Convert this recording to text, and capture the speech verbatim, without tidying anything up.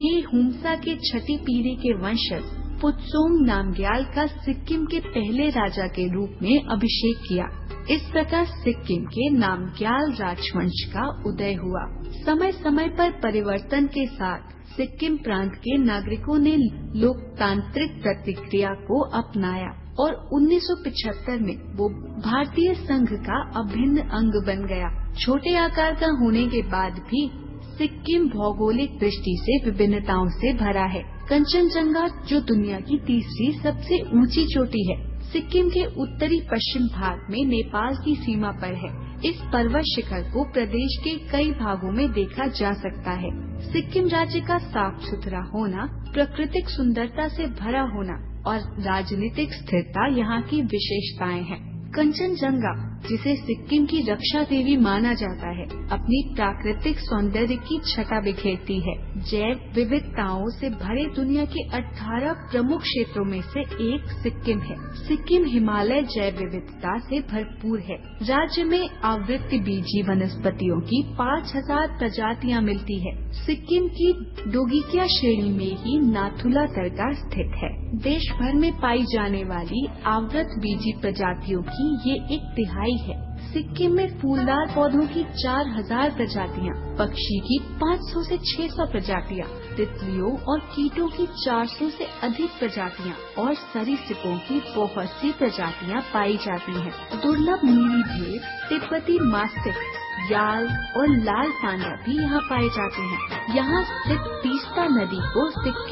ही हुम्सा के छठी पीढ़ी के वंशज पुत्सोंग नामग्याल का सिक्किम के पहले राजा के रूप में अभिषेक किया। इस प्रकार सिक्किम के नामग्याल राजवंश का उदय हुआ। समय समय पर परिवर्तन के साथ सिक्किम प्रांत के नागरिकों ने लोकतांत्रिक प्रतिक्रिया को अपनाया और उन्नीस सौ पचहत्तर में वो भारतीय संघ का अभिन्न अंग बन गया। छोटे आकार का होने के बाद भी सिक्किम भौगोलिक दृष्टि से विभिन्नताओं से भरा है। कंचनजंगा जो दुनिया की तीसरी सबसे ऊंची चोटी है, सिक्किम के उत्तरी पश्चिम भाग में नेपाल की सीमा पर है। इस पर्वत शिखर को प्रदेश के कई भागों में देखा जा सकता है। सिक्किम राज्य का साफ सुथरा होना, प्राकृतिक सुंदरता से भरा होना और राजनीतिक स्थिरता यहाँ की विशेषताएं हैं। कंचनजंगा, जिसे सिक्किम की रक्षा देवी माना जाता है, अपनी प्राकृतिक सौंदर्य की छटा बिखेरती है। जैव विविधताओं से भरे दुनिया के अठारह प्रमुख क्षेत्रों में से एक सिक्किम है। सिक्किम हिमालय जैव विविधता से भरपूर है। राज्य में आवृत्ति बीजी वनस्पतियों की पाँच हजार प्रजातियां मिलती है। सिक्किम की डोगिकिया श्रेणी में ही नाथुला दरगाह स्थित है। देश भर में पाई जाने वाली आवृत बीजी प्रजातियों की ये एक तिहाई है। सिक्किम में फूलदार पौधों की चार हजार प्रजातियां, पक्षी की पाँच सौ से छह सौ प्रजातियां, तितलियों और कीटों की चार सौ से अधिक प्रजातियां और सरीसृपों की बहुत सी प्रजातियां पाई जाती हैं। दुर्लभ नीली भेड़, तिब्बती मास्टिफ, याल और लाल पांडा भी यहाँ पाए जाते हैं। यहाँ स्थित तीस्ता नदी को सिक्किम